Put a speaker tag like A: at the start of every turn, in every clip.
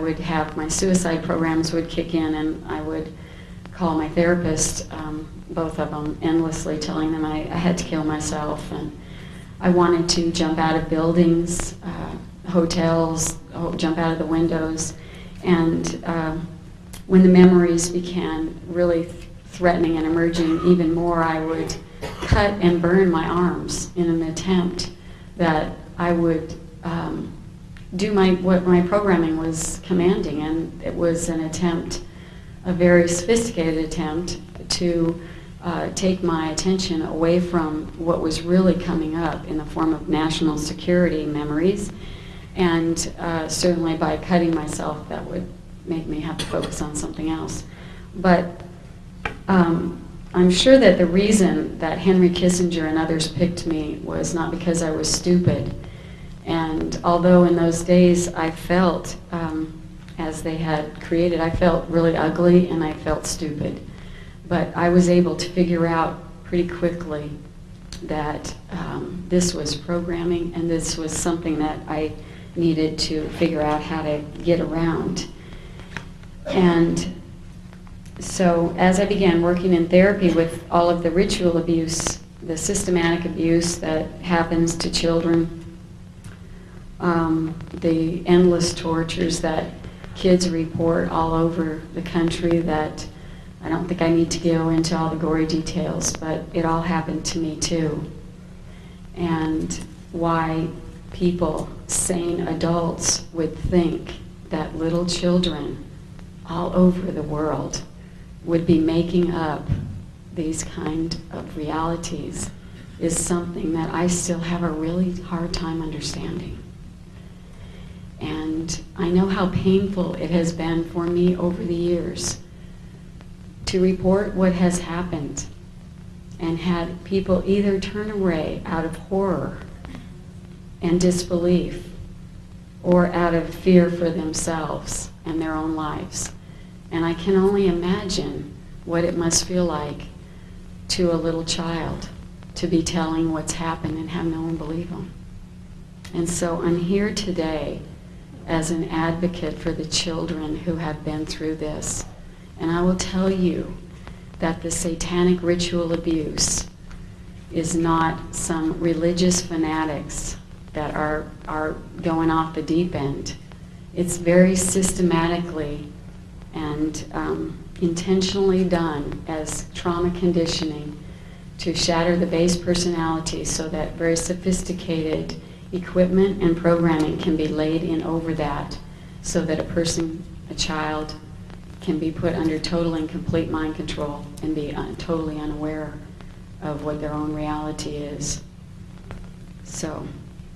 A: would have my suicide programs would kick in, and I would call my therapist, both of them, endlessly telling them I had to kill myself, and I wanted to jump out of buildings, hotels, jump out of the windows. And when the memories began really threatening and emerging even more, I would cut and burn my arms in an attempt that I would do what my programming was commanding. And it was an attempt, a very sophisticated attempt, to take my attention away from what was really coming up in the form of national security memories. And certainly by cutting myself, that would make me have to focus on something else. But I'm sure that the reason that Henry Kissinger and others picked me was not because I was stupid. And although in those days I felt, as they had created, I felt really ugly and I felt stupid. But I was able to figure out pretty quickly that this was programming, and this was something that I needed to figure out how to get around. And so as I began working in therapy with all of the ritual abuse, the systematic abuse that happens to children, the endless tortures that kids report all over the country, that I don't think I need to go into all the gory details, but it all happened to me too. And why people, sane adults, would think that little children all over the world would be making up these kind of realities is something that I still have a really hard time understanding. And I know how painful it has been for me over the years to report what has happened and had people either turn away out of horror and disbelief or out of fear for themselves and their own lives. And I can only imagine what it must feel like to a little child to be telling what's happened and have no one believe them. And so I'm here today as an advocate for the children who have been through this. And I will tell you that the satanic ritual abuse is not some religious fanatics that are going off the deep end. It's very systematically and intentionally done as trauma conditioning to shatter the base personality so that very sophisticated equipment and programming can be laid in over that so that a person, a child, can be put under total and complete mind control and be totally unaware of what their own reality is. So,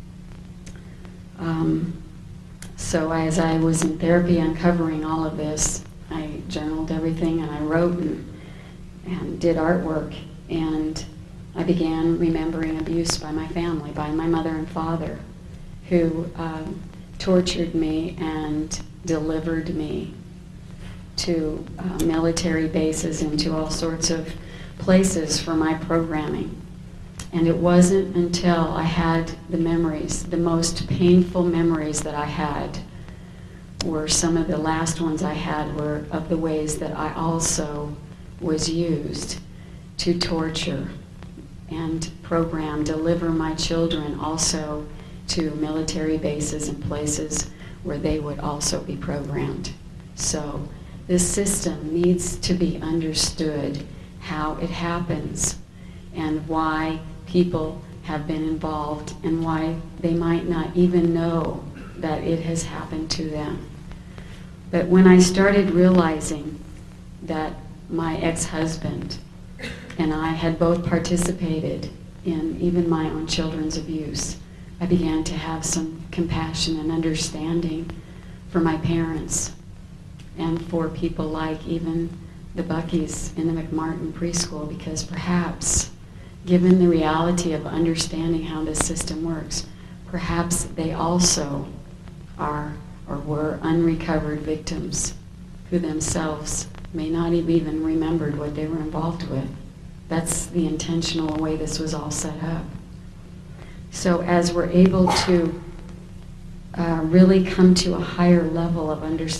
A: as I was in therapy uncovering all of this, I journaled everything and I wrote and did artwork, and I began remembering abuse by my family, by my mother and father, who tortured me and delivered me to military bases and to all sorts of places for my programming. And it wasn't until I had the memories, the most painful memories that I had, were some of the last ones I had were of the ways that I also was used to torture and program, deliver my children also to military bases and places where they would also be programmed. So this system needs to be understood, how it happens and why people have been involved and why they might not even know that it has happened to them. But when I started realizing that my ex-husband and I had both participated in even my own children's abuse, I began to have some compassion and understanding for my parents and for people like even the Buckies in the McMartin preschool, because perhaps, given the reality of understanding how this system works, perhaps they also are or were unrecovered victims who themselves may not have even remembered what they were involved with. That's the intentional way this was all set up. So as we're able to really come to a higher level of understanding